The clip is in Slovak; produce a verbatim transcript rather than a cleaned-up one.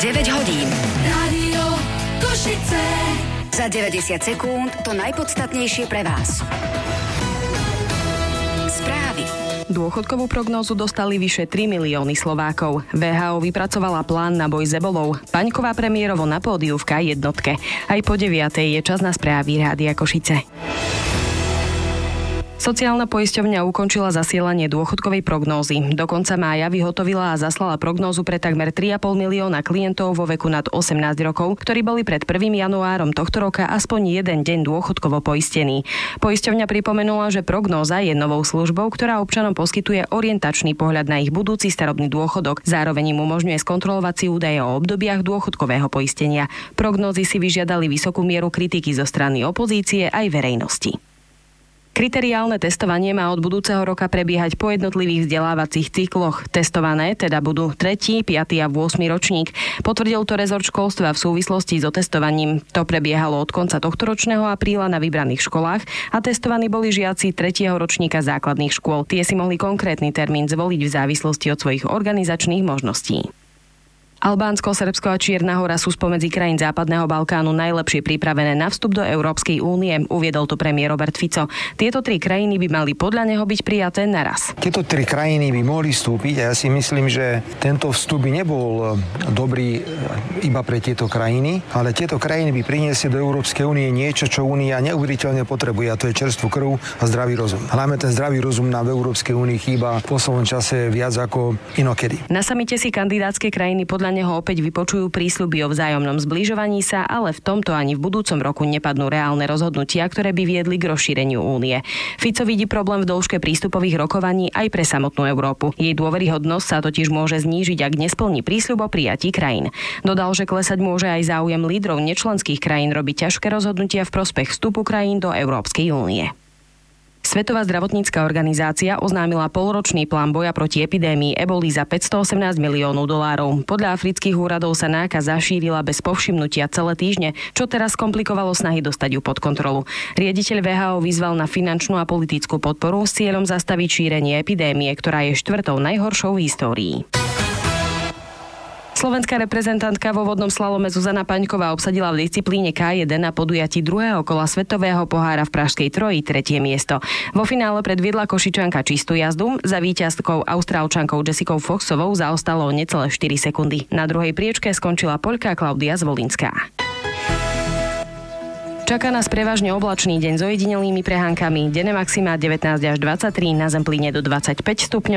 deväť hodín. Rádio Košice. Za deväťdesiat sekúnd to najpodstatnejšie pre vás. Správy. Dôchodkovú prognózu dostali vyše tri milióny Slovákov. vé há ó vypracovala plán na boj s ebolou. Paňková premiérovo na pódiu v ká jednotke. Aj po deviatej je čas na správy Rádia Košice. Sociálna poisťovňa ukončila zasielanie dôchodkovej prognózy. Do konca mája vyhotovila a zaslala prognózu pre takmer tri a pol milióna klientov vo veku nad osemnásť rokov, ktorí boli pred prvým januárom tohto roka aspoň jeden deň dôchodkovo poistení. Poisťovňa pripomenula, že prognóza je novou službou, ktorá občanom poskytuje orientačný pohľad na ich budúci starobný dôchodok. Zároveň im umožňuje skontrolovať si údaje o obdobiach dôchodkového poistenia. Prognózy si vyžiadali vysokú mieru kritiky zo strany opozície aj verejnosti. Kriteriálne testovanie má od budúceho roka prebiehať po jednotlivých vzdelávacích cykloch. Testované teda budú tretí, piaty a ôsmy ročník. Potvrdil to rezort školstva v súvislosti s otestovaním. To prebiehalo od konca tohtoročného apríla na vybraných školách a testovaní boli žiaci tretieho ročníka základných škôl. Tie si mohli konkrétny termín zvoliť v závislosti od svojich organizačných možností. Albánsko, Srbsko a Čierna Hora sú spomedzi krajín Západného Balkánu najlepšie pripravené na vstup do Európskej únie, uviedol to premiér Robert Fico. Tieto tri krajiny by mali podľa neho byť prijaté naraz. Tieto tri krajiny by mohli vstúpiť a ja si myslím, že tento vstup by nebol dobrý iba pre tieto krajiny, ale tieto krajiny by priniesli do Európskej únie niečo, čo únia neuveriteľne potrebuje, a to je čerstvú krv a zdravý rozum. Hlavne ten zdravý rozum nám v Európskej únii chýba v poslednom čase viac ako inokedy. Na samite si kandidátske krajiny podľa neho opäť vypočujú prísľuby o vzájomnom zbližovaní sa, ale v tomto ani v budúcom roku nepadnú reálne rozhodnutia, ktoré by viedli k rozšíreniu únie. Fico vidí problém v dĺžke prístupových rokovaní aj pre samotnú Európu. Jej dôveryhodnosť sa totiž môže znížiť, ak nesplní prísľub o prijatí krajín. Dodal, že klesať môže aj záujem lídrov nečlenských krajín robiť ťažké rozhodnutia v prospech vstupu krajín do Európskej únie. Svetová zdravotnícka organizácia oznámila polročný plán boja proti epidémii eboli za päťstoosemnásť miliónov dolárov. Podľa afrických úradov sa nákaza zašírila bez povšimnutia celé týždne, čo teraz komplikovalo snahy dostať ju pod kontrolu. Riaditeľ vé há ó vyzval na finančnú a politickú podporu s cieľom zastaviť šírenie epidémie, ktorá je štvrtou najhoršou v histórii. Slovenská reprezentantka vo vodnom slalome Zuzana Paňková obsadila v disciplíne ká jeden na podujatí druhého kola Svetového pohára v Pražskej Troji tretie miesto. Vo finále predviedla Košičanka čistú jazdu, za víťazkou Austrálčankou Jessicou Foxovou zaostalo necelé štyri sekundy. Na druhej priečke skončila Poľka Klaudia Zvolinská. Čaká nás prevažne oblačný deň s ojedinelými prehánkami. Denné maxima devätnásť až dvadsaťtri, na zem plynie do dvadsaťpäť stupňov.